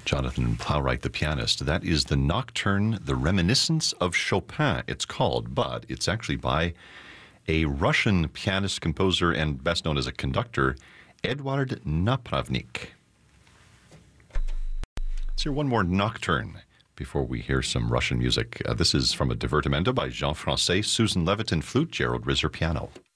Jonathan Plowright, the pianist. That is the Nocturne, the Reminiscence of Chopin, it's called, but it's actually by a Russian pianist, composer, and best known as a conductor, Eduard Napravnik. Let's hear one more Nocturne before we hear some Russian music. This is from a Divertimento by Jean Francais, Susan Levitin flute, Gerald Rizzer piano.